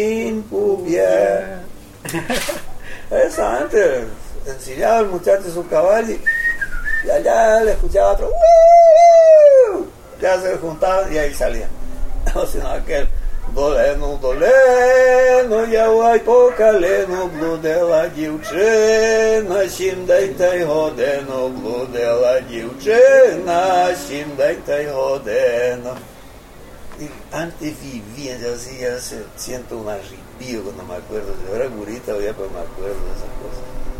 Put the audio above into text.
Pubia. Esa antes ensillaba el muchacho su caballo y allá le escuchaba otro. Ya se juntaban y ahí salían. O sino aquel doleno, ya guay pokaleno, bludela дівчина, сім дайте годину, bludela дівчина, сім дайте годину. Y antes vivía, yo así, ya siento un arrepío cuando me acuerdo. Yo era gurita, ya, pero me acuerdo de esas cosas.